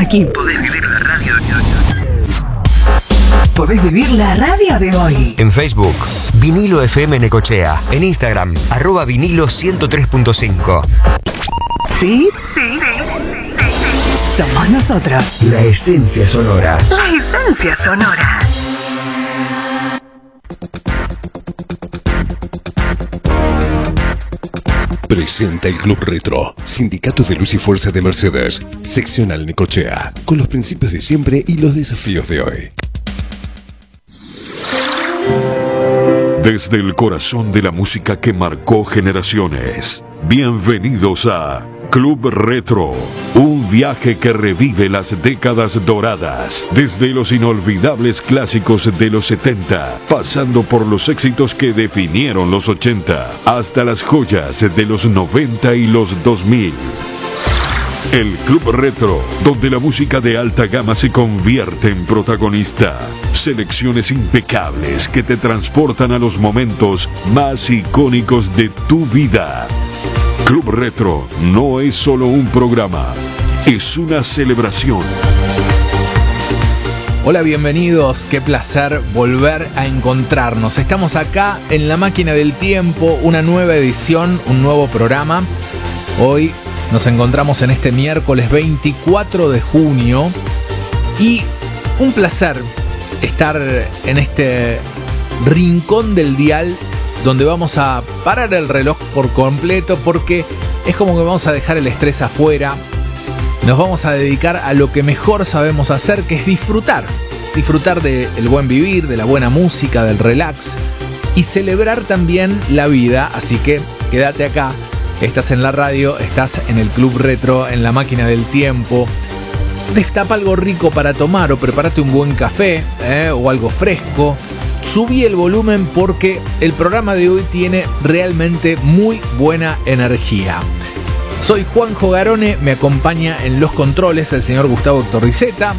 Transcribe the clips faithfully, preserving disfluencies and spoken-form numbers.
Aquí podés vivir la radio. Podés vivir la radio de hoy. En Facebook, Vinilo F M Necochea. En Instagram, arroba vinilo ciento tres punto cinco. ¿Sí? Sí. Somos nosotros. La esencia sonora. La esencia sonora. Presenta el Club Retro, Sindicato de Luz y Fuerza de Mercedes, seccional Necochea, con los principios de siempre y los desafíos de hoy. Desde el corazón de la música que marcó generaciones, bienvenidos a Club Retro, un viaje que revive las décadas doradas, desde los inolvidables clásicos de los setenta, pasando por los éxitos que definieron los ochenta, hasta las joyas de los noventa y los dos mil. El Club Retro, donde la música de alta gama se convierte en protagonista. Selecciones impecables que te transportan a los momentos más icónicos de tu vida. Club Retro no es solo un programa, es una celebración. Hola, bienvenidos, qué placer volver a encontrarnos. Estamos acá en La Máquina del Tiempo, una nueva edición, un nuevo programa. Hoy nos encontramos en este miércoles veinticuatro de junio y un placer estar en este rincón del dial donde vamos a parar el reloj por completo porque es como que vamos a dejar el estrés afuera. Nos vamos a dedicar a lo que mejor sabemos hacer, que es disfrutar. Disfrutar del buen vivir, de la buena música, del relax y celebrar también la vida. Así que quédate acá. Estás en la radio, estás en el Club Retro, en La Máquina del Tiempo. Destapa algo rico para tomar o prepárate un buen café eh, o algo fresco. Subí el volumen porque el programa de hoy tiene realmente muy buena energía. Soy Juanjo Garone, me acompaña en los controles el señor Gustavo Torriceta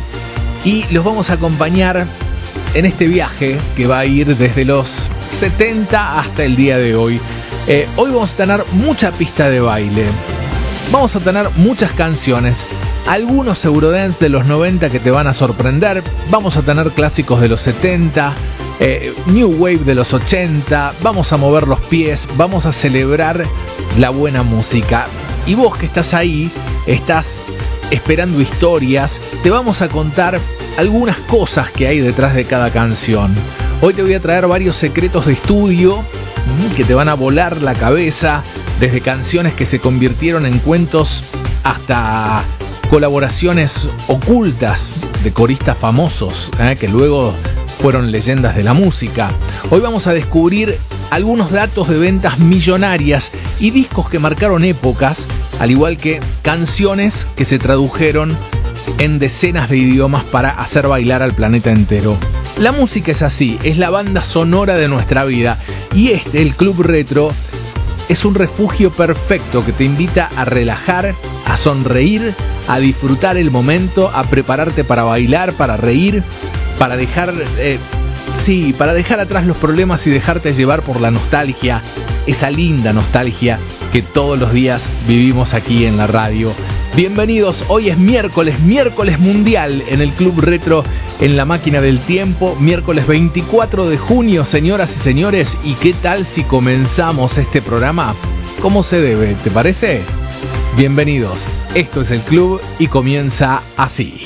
y los vamos a acompañar en este viaje que va a ir desde los setenta hasta el día de hoy. Eh, hoy vamos a tener mucha pista de baile, vamos a tener muchas canciones, algunos Eurodance de los noventa que te van a sorprender, vamos a tener clásicos de los setenta, eh, New Wave de los ochenta, vamos a mover los pies, vamos a celebrar la buena música. Y vos que estás ahí, estás esperando historias, te vamos a contar algunas cosas que hay detrás de cada canción. Hoy te voy a traer varios secretos de estudio que te van a volar la cabeza, desde canciones que se convirtieron en cuentos hasta colaboraciones ocultas de coristas famosos, ¿eh? que luego fueron leyendas de la música. Hoy vamos a descubrir algunos datos de ventas millonarias y discos que marcaron épocas, al igual que canciones que se tradujeron en decenas de idiomas para hacer bailar al planeta entero. La música es así, es la banda sonora de nuestra vida y este, el Club Retro, es un refugio perfecto que te invita a relajar, a sonreír, a disfrutar el momento, a prepararte para bailar, para reír, para dejar, eh, sí, para dejar atrás los problemas y dejarte llevar por la nostalgia, esa linda nostalgia que todos los días vivimos aquí en la radio. Bienvenidos, hoy es miércoles, miércoles mundial en el Club Retro, en La Máquina del Tiempo, miércoles veinticuatro de junio, señoras y señores. ¿Y qué tal si comenzamos este programa como se debe? ¿Te parece? Bienvenidos, esto es el Club y comienza así.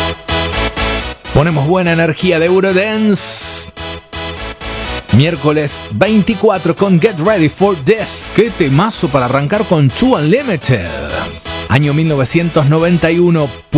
Ponemos buena energía de Eurodance. Miércoles veinticuatro con Get Ready for This. Qué temazo para arrancar con Two Unlimited. Año mil novecientos noventa y uno.